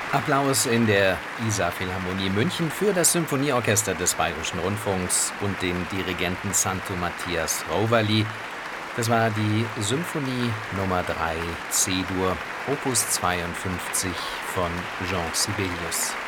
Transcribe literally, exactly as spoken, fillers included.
Applaus in der Isar-Philharmonie München für das Symphonieorchester des Bayerischen Rundfunks und den Dirigenten Santo Matthias Roverli. Das war die Symphonie Nummer drei C-Dur, Opus zweiundfünfzig von Jean Sibelius.